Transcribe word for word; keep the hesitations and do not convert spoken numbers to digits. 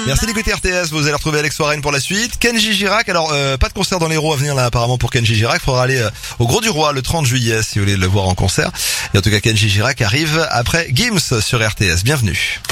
Merci d'écouter R T S, vous allez retrouver Alex Warren pour la suite. Kenji Girac, alors euh, pas de concert dans l'Hérault à venir là apparemment pour Kenji Girac, il faudra aller euh, au Gros du Roi le trente juillet si vous voulez le voir en concert. Et en tout cas Kenji Girac arrive après Gims sur R T S, bienvenue.